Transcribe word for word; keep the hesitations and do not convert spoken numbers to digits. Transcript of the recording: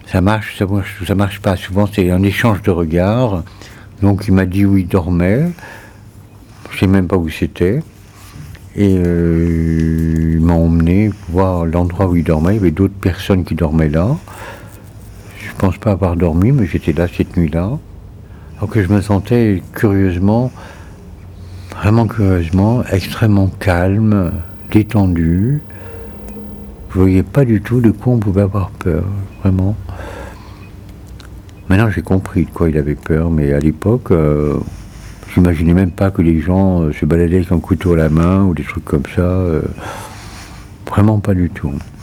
Ça marche, ça marche, ça marche pas. Souvent, c'est un échange de regards. Donc, il m'a dit où il dormait. Je sais même pas où c'était. Et euh, il m'a emmené voir l'endroit où il dormait. Il y avait d'autres personnes qui dormaient là. Je pense pas avoir dormi, mais j'étais là cette nuit-là. Alors que je me sentais curieusement, vraiment curieusement, extrêmement calme, détendu. Je voyais pas du tout de quoi on pouvait avoir peur, vraiment. Maintenant j'ai compris de quoi il avait peur, mais à l'époque, euh, j'imaginais même pas que les gens euh, se baladaient avec un couteau à la main ou des trucs comme ça. Euh, vraiment pas du tout.